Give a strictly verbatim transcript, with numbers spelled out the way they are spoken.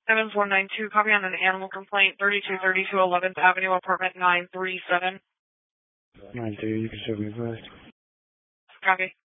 seven four nine two, copy on an animal complaint, thirty-two thirty-two eleventh Avenue, apartment nine three seven. nine three, you can show me first. Copy.